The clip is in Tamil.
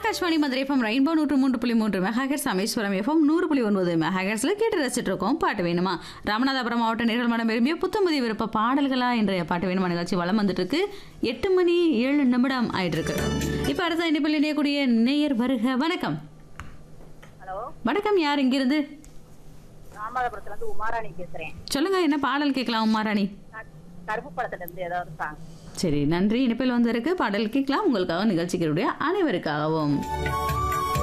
Akashvani Madurai FM rainbow 103.3 megahertz, Rameswaram FM 100.9 மெகாஹெர்ட்ஸ்ல கேட்டு ரசிச்சுட்டு இருக்கோம். பாட்டு வேணுமா? ராமநாதபுரம் மாவட்ட நேர்கள் மனம் விரும்பிய புத்தமுதி விருப்ப பாடல்களா இன்றைய பாட்டு வேணுமா நிகழ்ச்சி வலம் வந்துட்டு இருக்கு. 8 மணி 7 நிமிடம் ஆயிட்டு இருக்கு. இப்ப அடுத்த இணைப்பில் இணையக்கூடிய நேயர் வருக. வணக்கம். ஹலோ வணக்கம். யார் இங்கிருந்து? ராமநாதபுரத்துல இருந்து உமாராணி பேசுறேன். சொல்லுங்க, என்ன பாடல் கேட்கலாம் உமாராணி? கருப்பு படத்துல இருந்து ஏதாவது சாங். சரி, நன்றி. இணைப்பில் வந்திருக்கு. பாடல் கேட்கலாம். உங்களுக்காக நிகழ்ச்சிகளுடைய அனைவருக்காகவும்.